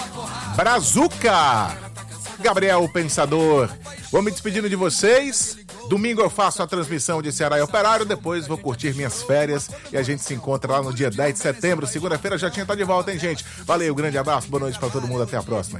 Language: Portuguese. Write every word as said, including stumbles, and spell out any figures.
Brazuca. Gabriel Pensador. Vou me despedindo de vocês. Domingo eu faço a transmissão de Ceará e Operário, depois vou curtir minhas férias e a gente se encontra lá no dia dez de setembro. Segunda-feira já tinha tá de volta, hein, gente? Valeu, grande abraço, boa noite pra todo mundo, até a próxima.